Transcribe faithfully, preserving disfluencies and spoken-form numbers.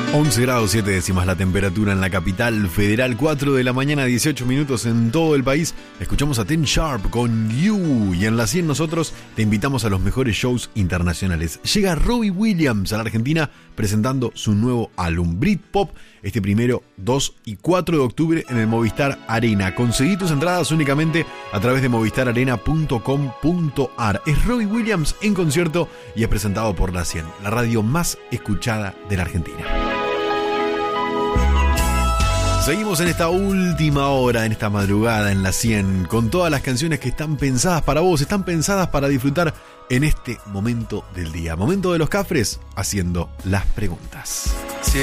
once grados siete décimas la temperatura en la capital federal, cuatro de la mañana, dieciocho minutos en todo el país. Escuchamos a Ten Sharp con You, y en la cien nosotros te invitamos a los mejores shows internacionales. Llega Robbie Williams a la Argentina presentando su nuevo álbum Britpop este primero, dos y cuatro de octubre en el Movistar Arena. Conseguí tus entradas únicamente a través de movistar arena punto com punto ar. Es Robbie Williams en concierto y es presentado por La cien, la radio más escuchada de la Argentina. Seguimos en esta última hora, en esta madrugada en La cien, con todas las canciones que están pensadas para vos, están pensadas para disfrutar en este momento del día. Momento de los cafres, haciendo las preguntas.